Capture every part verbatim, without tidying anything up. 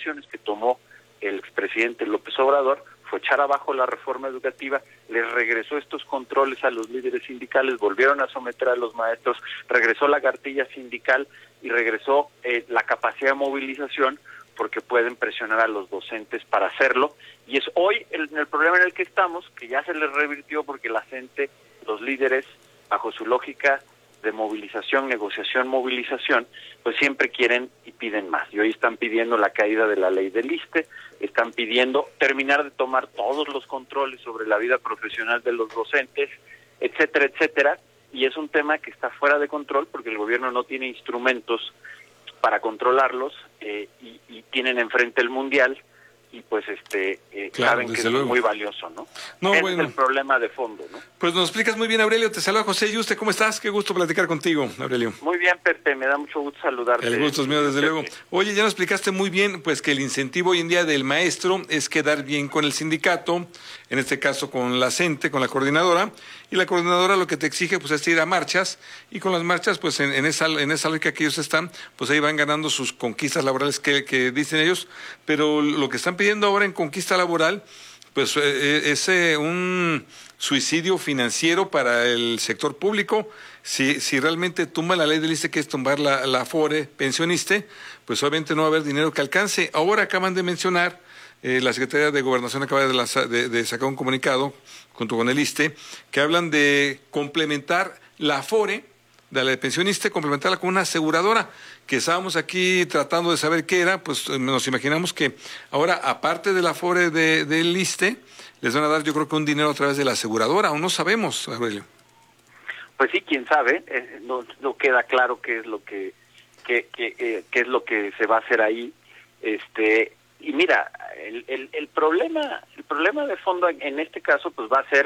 acciones que tomó el expresidente López Obrador fue echar abajo la reforma educativa, les regresó estos controles a los líderes sindicales, volvieron a someter a los maestros, regresó la cartilla sindical y regresó eh, la capacidad de movilización, porque pueden presionar a los docentes para hacerlo, y es hoy el, el problema en el que estamos, que ya se les revirtió porque la gente, los líderes, bajo su lógica de movilización, negociación, movilización, pues siempre quieren y piden más. Y hoy están pidiendo la caída de la ley del ISSSTE, están pidiendo terminar de tomar todos los controles sobre la vida profesional de los docentes, etcétera, etcétera, y es un tema que está fuera de control porque el gobierno no tiene instrumentos para controlarlos, eh, y, y tienen enfrente el Mundial, y pues este eh, claro, saben que es luego. muy valioso, ¿no? no Ese bueno. es el problema de fondo, ¿no? Pues nos explicas muy bien, Aurelio. Te saluda José Yuste. ¿Cómo estás? Qué gusto platicar contigo, Aurelio. Muy bien, Pepe, me da mucho gusto saludarte. El gusto es mío, desde Pepe. luego. Oye, ya nos explicaste muy bien, pues que el incentivo hoy en día del maestro es quedar bien con el sindicato, en este caso con la CENTE, con la coordinadora, y la coordinadora lo que te exige pues es ir a marchas, y con las marchas, pues en, en esa en esa lógica que ellos están, pues ahí van ganando sus conquistas laborales que, que dicen ellos, pero lo que están pidiendo ahora en conquista laboral, pues eh, es eh, un suicidio financiero para el sector público. Si, si realmente tumba la ley del ISSSTE, que es tumbar la, la Afore pensioniste, pues obviamente no va a haber dinero que alcance. Ahora acaban de mencionar, eh, la Secretaría de Gobernación acaba de, lanzar, de, de sacar un comunicado junto con el ISSSTE, que hablan de complementar la Afore, de la pensionista, complementarla con una aseguradora, que estábamos aquí tratando de saber qué era, pues nos imaginamos que ahora, aparte del Afore de, del ISSSTE, les van a dar yo creo que un dinero a través de la aseguradora, aún no sabemos, Aurelio. Pues sí, quién sabe, eh, no, no queda claro qué es lo que qué, qué, eh, qué es lo que se va a hacer ahí, este y mira, el, el, el problema el problema de fondo en, en este caso pues va a ser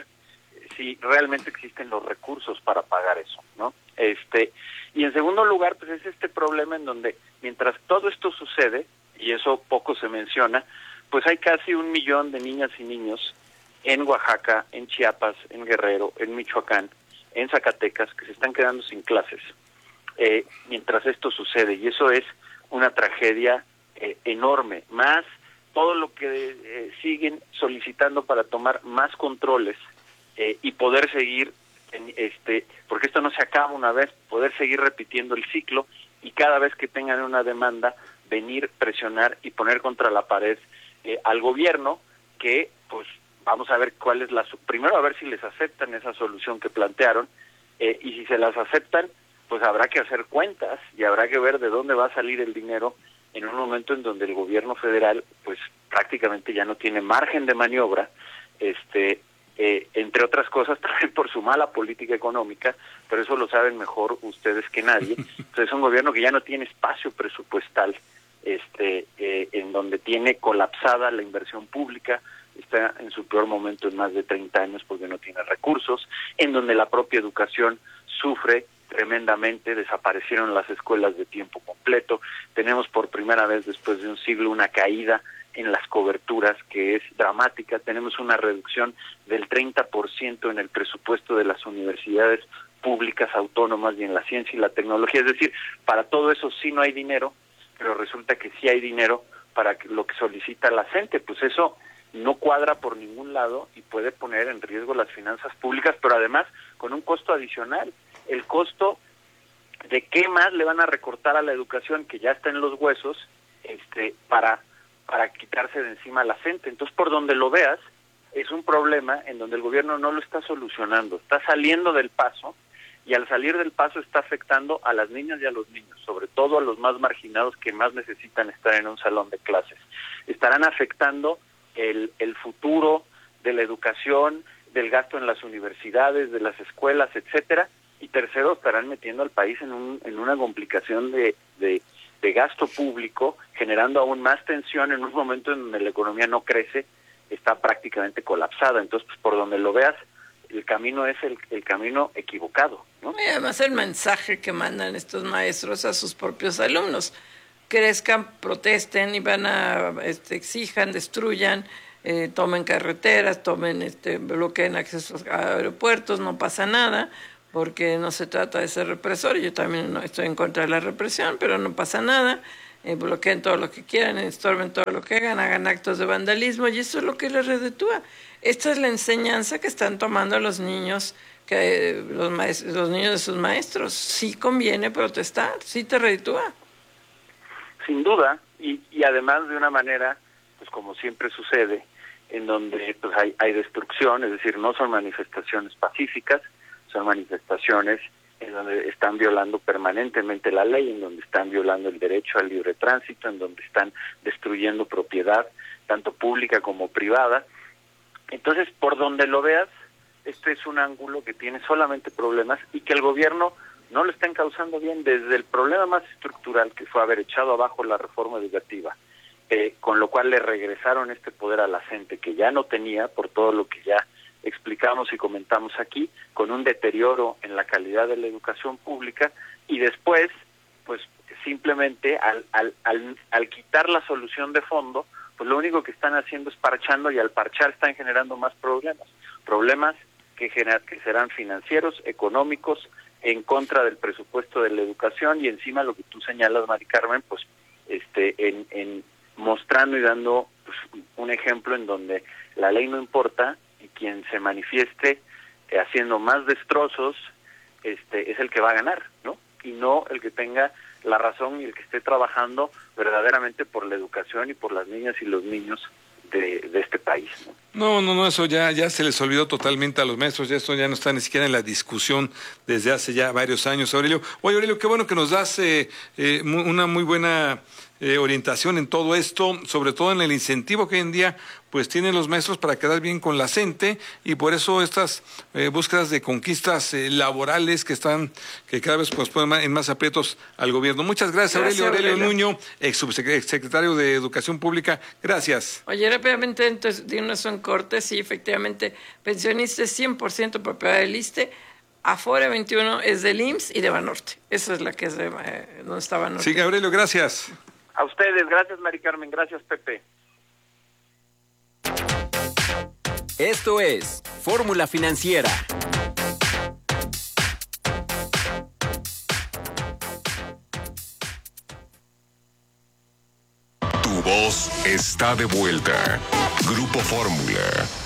si realmente existen los recursos para pagar eso, ¿no? Este y en segundo lugar pues es este problema en donde mientras todo esto sucede, y eso poco se menciona, pues hay casi un millón de niñas y niños en Oaxaca, en Chiapas, en Guerrero, en Michoacán, en Zacatecas, que se están quedando sin clases eh, mientras esto sucede, y eso es una tragedia eh, enorme, más todo lo que eh, siguen solicitando para tomar más controles eh, y poder seguir, en, este porque esto no se acaba una vez, poder seguir repitiendo el ciclo, y cada vez que tengan una demanda, venir, presionar y poner contra la pared eh, al gobierno, que pues vamos a ver cuál es la... Primero a ver si les aceptan esa solución que plantearon, eh, y si se las aceptan, pues habrá que hacer cuentas y habrá que ver de dónde va a salir el dinero en un momento en donde el gobierno federal pues prácticamente ya no tiene margen de maniobra, este eh, entre otras cosas también por su mala política económica, pero eso lo saben mejor ustedes que nadie. Entonces es un gobierno que ya no tiene espacio presupuestal, este eh, en donde tiene colapsada la inversión pública, está en su peor momento en más de treinta años porque no tiene recursos, en donde la propia educación sufre tremendamente, desaparecieron las escuelas de tiempo completo, tenemos por primera vez después de un siglo una caída en las coberturas que es dramática, tenemos una reducción del treinta por ciento en el presupuesto de las universidades públicas autónomas y en la ciencia y la tecnología, es decir, para todo eso sí no hay dinero, pero resulta que sí hay dinero para lo que solicita la gente, pues eso no cuadra por ningún lado y puede poner en riesgo las finanzas públicas, pero además con un costo adicional, el costo de qué más le van a recortar a la educación que ya está en los huesos, este para para quitarse de encima a la gente. Entonces, por donde lo veas, es un problema en donde el gobierno no lo está solucionando, está saliendo del paso, y al salir del paso está afectando a las niñas y a los niños, sobre todo a los más marginados que más necesitan estar en un salón de clases. Estarán afectando el, el futuro de la educación, del gasto en las universidades, de las escuelas, etcétera, y tercero, estarán metiendo al país en un en una complicación de, de, de gasto público, generando aún más tensión en un momento en donde la economía no crece, está prácticamente colapsada. Entonces, pues, por donde lo veas, el camino es el, el camino equivocado, ¿no? Y además el mensaje que mandan estos maestros a sus propios alumnos: crezcan, protesten y van a este, exijan, destruyan, eh, tomen carreteras, tomen este bloqueen accesos a aeropuertos, no pasa nada, porque no se trata de ser represor. Yo también no estoy en contra de la represión, pero no pasa nada. eh, bloqueen todo lo que quieran, estorben todo lo que hagan, hagan actos de vandalismo, y eso es lo que les reditúa. Esta es la enseñanza que están tomando los niños, que eh, los, maestros, los niños de sus maestros. Sí conviene protestar, sí te reditúa. Sin duda, y, y además de una manera, pues como siempre sucede, en donde pues hay, hay destrucción, es decir, no son manifestaciones pacíficas, son manifestaciones en donde están violando permanentemente la ley, en donde están violando el derecho al libre tránsito, en donde están destruyendo propiedad, tanto pública como privada. Entonces, por donde lo veas, este es un ángulo que tiene solamente problemas y que el gobierno no lo está encauzando bien, desde el problema más estructural, que fue haber echado abajo la reforma educativa, eh, con lo cual le regresaron este poder a la gente que ya no tenía, por todo lo que ya explicamos y comentamos aquí, con un deterioro en la calidad de la educación pública, y después, pues simplemente al, al, al, al quitar la solución de fondo, pues lo único que están haciendo es parchando, y al parchar están generando más problemas, problemas que, gener, que serán financieros, económicos, en contra del presupuesto de la educación, y encima lo que tú señalas, Mari Carmen, pues este en, en mostrando y dando pues, un ejemplo en donde la ley no importa, y quien se manifieste eh, haciendo más destrozos este es el que va a ganar, ¿no? Y no el que tenga la razón y el que esté trabajando verdaderamente por la educación y por las niñas y los niños de, de este país, ¿no? No, no, no, eso ya, ya se les olvidó totalmente a los maestros, ya esto ya no está ni siquiera en la discusión desde hace ya varios años, Aurelio. Oye, Aurelio, qué bueno que nos das eh, eh, una muy buena eh, orientación en todo esto, sobre todo en el incentivo que hoy en día pues tienen los maestros para quedar bien con la gente, y por eso estas eh, búsquedas de conquistas eh, laborales que están, que cada vez pues ponen en más aprietos al gobierno. Muchas gracias, Gracias, Aurelio, Aurelio Aurelio. Nuño, ex subsecretario de Educación Pública. Gracias. Oye, rápidamente, entonces, de unos son cortes, sí, efectivamente, pensionistas cien por ciento propiedad del ISSSTE, Afore veintiuno es del I M S S y de Banorte. Esa es la que es de, eh, donde está Banorte. Sí, Aurelio, gracias. A ustedes, gracias Mari Carmen, gracias Pepe. Esto es Fórmula Financiera. Tu voz está de vuelta. Grupo Fórmula.